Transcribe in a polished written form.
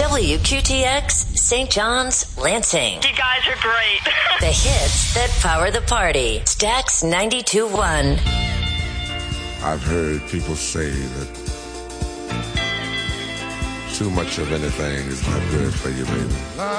WQTX, St. John's, Lansing. You guys are great. The hits that power the party. Stax 92.1. I've heard people say that too much of anything is not good for you, baby.